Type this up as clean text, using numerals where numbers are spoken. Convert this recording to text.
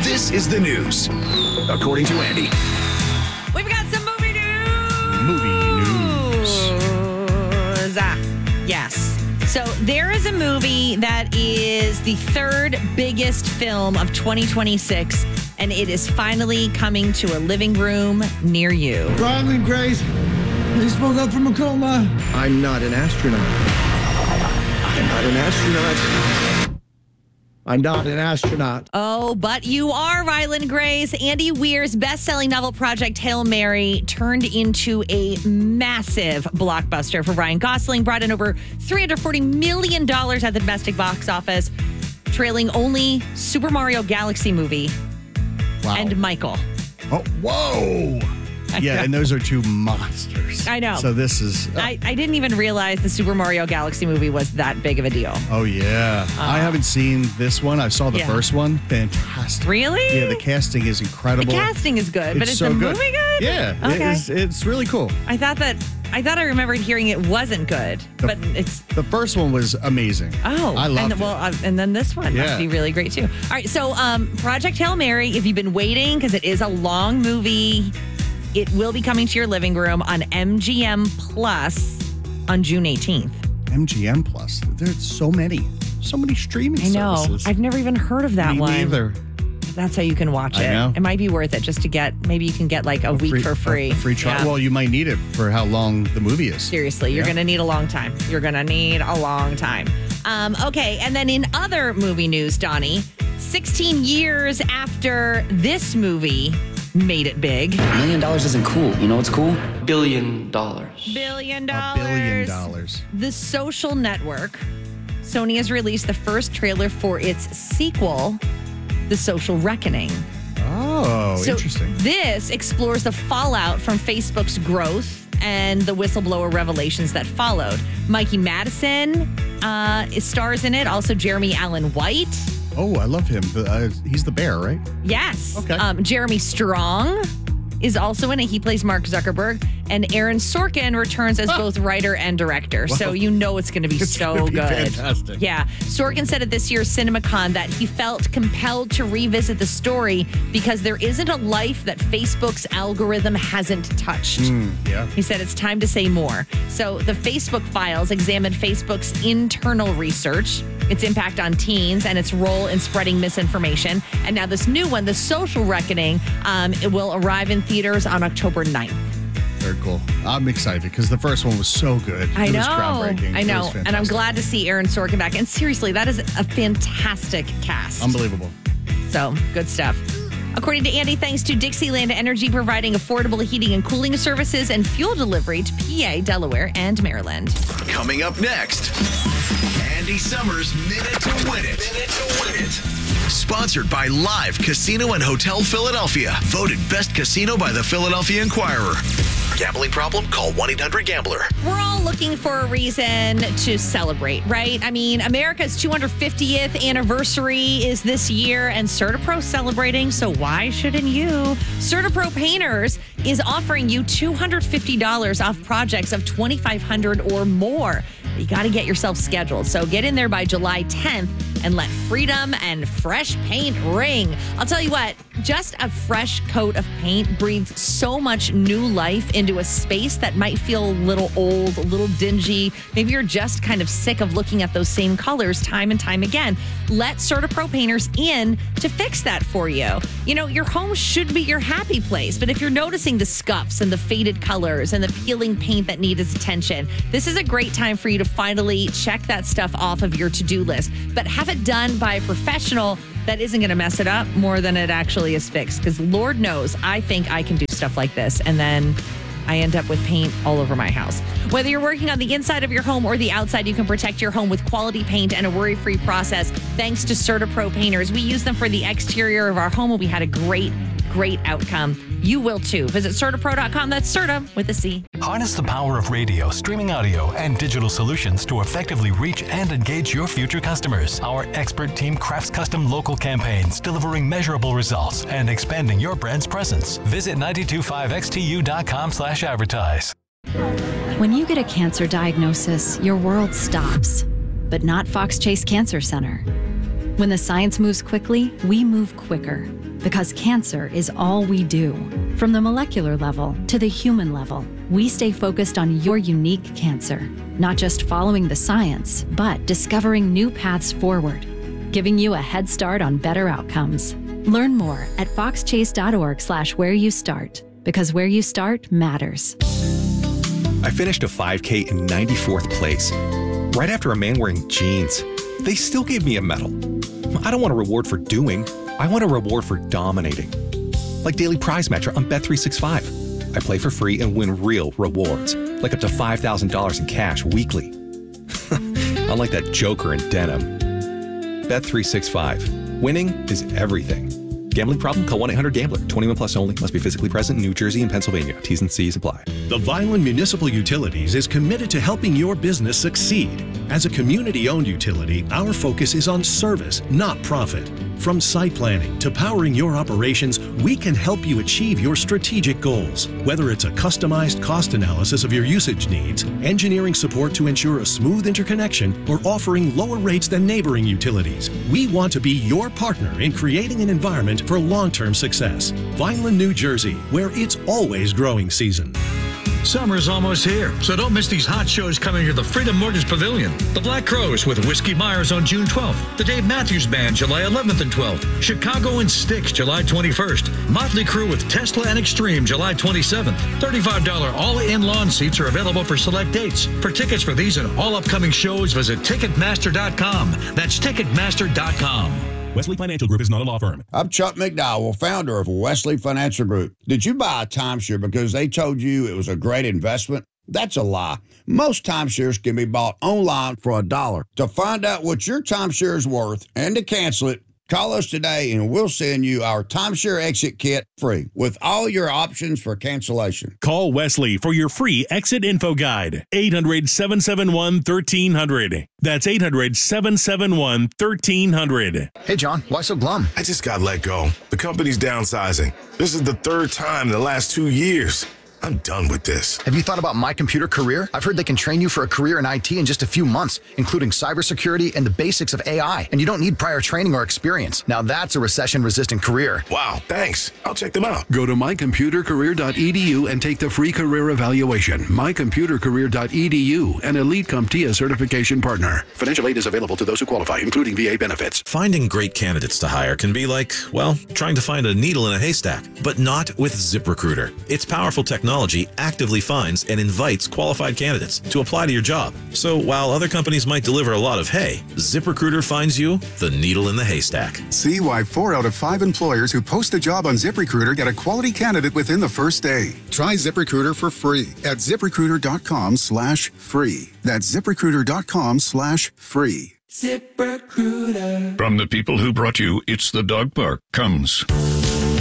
This is the news, according to Andy. We've got some movie news. Yes. So there is a movie that is the third biggest film of 2026, and it is finally coming to a living room near you. Ryland Grace, please woke up from a coma. I'm not an astronaut. I'm not an astronaut. I'm not an astronaut. Oh, but you are, Ryland Grace. Andy Weir's best-selling novel Project Hail Mary turned into a massive blockbuster for Ryan Gosling, brought in over $340 million at the domestic box office, trailing only Super Mario Galaxy movie and Michael. Oh, whoa. Yeah, and those are two monsters. I know. So this is... I didn't even realize the Super Mario Galaxy movie was that big of a deal. Oh, yeah. I haven't seen this one. I saw the first one. Fantastic. Really? Yeah, the casting is incredible. The casting is good, but is so the good. movie good? Yeah, Okay. it's really cool. I thought I remembered hearing it wasn't good, but it's... The first one was amazing. Oh. I loved it. Well, and then this one must be really great, too. All right, so Project Hail Mary, if you've been waiting, because it is a long movie... It will be coming to your living room on MGM Plus on June 18th. MGM Plus. There's so many streaming services. I've never even heard of that one. Me neither. That's how you can watch it. I know. It might be worth it just to get, maybe you can get like a week for free. A free trial. Yeah. Well, you might need it for how long the movie is. Seriously, you're going to need a long time. Okay, and then in other movie news, Donnie, 16 years after this movie made it big. $1 million isn't cool. You know what's cool? $1 billion. $1 billion. $1 billion. The Social Network. Sony has released the first trailer for its sequel, The Social Reckoning. Oh, interesting. This explores the fallout from Facebook's growth and the whistleblower revelations that followed. Mikey Madison stars in it. Also, Jeremy Allen White. Oh, I love him. He's the bear, right? Yes. Okay. Jeremy Strong is also in it. He plays Mark Zuckerberg. And Aaron Sorkin returns as both writer and director. Wow. So you know it's going to be so good. Fantastic. Yeah. Sorkin said at this year's CinemaCon that he felt compelled to revisit the story because there isn't a life that Facebook's algorithm hasn't touched. Yeah. He said it's time to say more. So the Facebook Files examined Facebook's internal research, its impact on teens, and its role in spreading misinformation. And now this new one, The Social Reckoning, it will arrive in theaters on October 9th. Very cool. I'm excited because the first one was so good. I know. It was groundbreaking. I know. It was fantastic. And I'm glad to see Aaron Sorkin back. And seriously, that is a fantastic cast. Unbelievable. So, good stuff. According to Andy, thanks to Dixieland Energy providing affordable heating and cooling services and fuel delivery to PA, Delaware, and Maryland. Coming up next, Andy Summers' Minute to Win It. Sponsored by Live Casino and Hotel Philadelphia. Voted Best Casino by the Philadelphia Inquirer. Gambling problem? Call 1-800-GAMBLER. We're all looking for a reason to celebrate, right? I mean, America's 250th anniversary is this year, and CertaPro's celebrating, so why shouldn't you? CertaPro Painters is offering you $250 off projects of $2,500 or more. You got to get yourself scheduled, so get in there by July 10th and let freedom and fresh paint ring. I'll tell you what, just a fresh coat of paint breathes so much new life into a space that might feel a little old, a little dingy. Maybe you're just kind of sick of looking at those same colors time and time again. Let CertaPro Painters in to fix that for you. You know, your home should be your happy place, but if you're noticing the scuffs and the faded colors and the peeling paint that need its attention, this is a great time for you to finally check that stuff off of your to-do list. But have it done by a professional that isn't going to mess it up more than it actually is fixed. Because Lord knows, I think I can do stuff like this. And then I end up with paint all over my house. Whether you're working on the inside of your home or the outside, you can protect your home with quality paint and a worry-free process thanks to CertaPro Painters. We use them for the exterior of our home and we had a great outcome. You will too. Visit CertaPro.com. That's Certa with a C. Harness the power of radio, streaming audio, and digital solutions to effectively reach and engage your future customers. Our expert team crafts custom local campaigns, delivering measurable results and expanding your brand's presence. Visit 925xtu.com/advertise. When you get a cancer diagnosis, your world stops, but not Fox Chase Cancer Center. When the science moves quickly, we move quicker. Because cancer is all we do. From the molecular level to the human level, we stay focused on your unique cancer. Not just following the science, but discovering new paths forward. Giving you a head start on better outcomes. Learn more at foxchase.org/where you start. Because where you start matters. I finished a 5K in 94th place. Right after a man wearing jeans. They still gave me a medal. I don't want a reward for doing. I want a reward for dominating. Like Daily Prize Matcher on Bet365. I play for free and win real rewards, like up to $5,000 in cash weekly. Unlike that joker in denim. Bet365. Winning is everything. Gambling problem? Call 1-800-GAMBLER. 21 plus only. Must be physically present in New Jersey and Pennsylvania. T's and C's apply. The Vineland Municipal Utilities is committed to helping your business succeed. As a community-owned utility, our focus is on service, not profit. From site planning to powering your operations, we can help you achieve your strategic goals. Whether it's a customized cost analysis of your usage needs, engineering support to ensure a smooth interconnection, or offering lower rates than neighboring utilities, we want to be your partner in creating an environment for long-term success. Vineland, New Jersey, where it's always growing season. Summer's almost here, so don't miss these hot shows coming to the Freedom Mortgage Pavilion. The Black Crowes with Whiskey Myers on June 12th. The Dave Matthews Band, July 11th and 12th. Chicago and Styx, July 21st. Motley Crue with Tesla and Extreme, July 27th. $35 all-in lawn seats are available for select dates. For tickets for these and all upcoming shows, visit Ticketmaster.com. That's Ticketmaster.com. Wesley Financial Group is not a law firm. I'm Chuck McDowell, founder of Wesley Financial Group. Did you buy a timeshare because they told you it was a great investment? That's a lie. Most timeshares can be bought online for $1. To find out what your timeshare is worth and to cancel it, call us today and we'll send you our timeshare exit kit free with all your options for cancellation. Call Wesley for your free exit info guide. 800-771-1300. That's 800-771-1300. Hey, John, why so glum? I just got let go. The company's downsizing. This is the third time in the last 2 years. I'm done with this. Have you thought about My Computer Career? I've heard they can train you for a career in IT in just a few months, including cybersecurity and the basics of AI, and you don't need prior training or experience. Now that's a recession-resistant career. Wow, thanks. I'll check them out. Go to mycomputercareer.edu and take the free career evaluation. mycomputercareer.edu, an Elite CompTIA certification partner. Financial aid is available to those who qualify, including VA benefits. Finding great candidates to hire can be like, well, trying to find a needle in a haystack, but not with ZipRecruiter. Its powerful technology actively finds and invites qualified candidates to apply to your job. So while other companies might deliver a lot of hay, ZipRecruiter finds you the needle in the haystack. See why 4 out of 5 employers who post a job on ZipRecruiter get a quality candidate within the first day. Try ZipRecruiter for free at ZipRecruiter.com/free. That's ZipRecruiter.com/free. ZipRecruiter. From the people who brought you It's the Dog Park comes